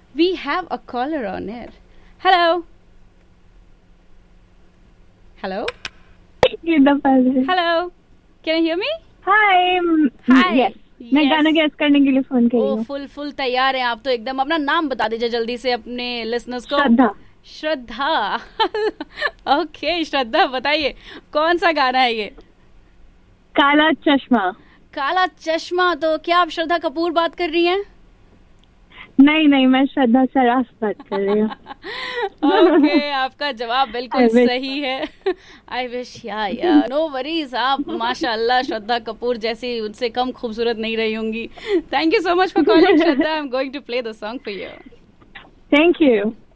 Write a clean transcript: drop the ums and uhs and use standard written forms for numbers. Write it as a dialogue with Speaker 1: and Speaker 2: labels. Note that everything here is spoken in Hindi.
Speaker 1: We have a caller on air. Hello. Hello. Hello. Can you hear me?
Speaker 2: Hi
Speaker 1: Hi.
Speaker 2: Yes मैं
Speaker 1: Yes.
Speaker 2: गाना गेस करने के लिए फोन कर रही
Speaker 1: ओ
Speaker 2: हूँ।
Speaker 1: फुल तैयार हैं आप तो एकदम। अपना नाम बता दीजिए जल्दी से अपने लिसनर्स को।
Speaker 2: श्रद्धा।
Speaker 1: श्रद्धा। ओके श्रद्धा, बताइए कौन सा गाना है ये?
Speaker 2: काला चश्मा।
Speaker 1: काला चश्मा। तो क्या आप श्रद्धा कपूर बात कर रही हैं?
Speaker 2: नहीं मैं श्रद्धा सराफ बात कर रही हूँ।
Speaker 1: ओके आपका जवाब बिल्कुल
Speaker 2: I wish.
Speaker 1: सही है। आई विश या नो वरीज। आप माशाल्लाह श्रद्धा कपूर जैसी उनसे कम खूबसूरत नहीं रही होंगी। Thank you so much for calling Shraddha. I am going to play the song for you.
Speaker 2: Thank you.